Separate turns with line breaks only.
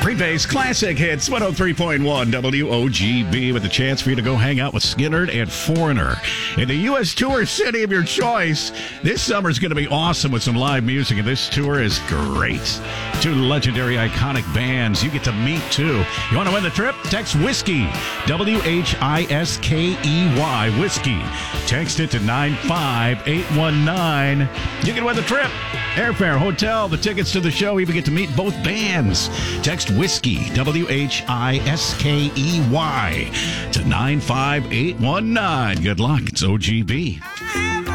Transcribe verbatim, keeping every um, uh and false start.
Pre-base classic hits, one oh three point one W O G B, with a chance for you to go hang out with Skynyrd and Foreigner in the U S tour city of your choice. This summer's going to be awesome with some live music, and this tour is great. Two legendary, iconic bands you get to meet, too. You want to win the trip? Text WHISKEY, W H I S K E Y, WHISKEY. Text it to nine five eight one nine. You can win the trip. Airfare, hotel, the tickets to the show, even get to meet both bands. Text WHISKEY, W H I S K E Y, to nine five eight one nine. Good luck. It's O G B.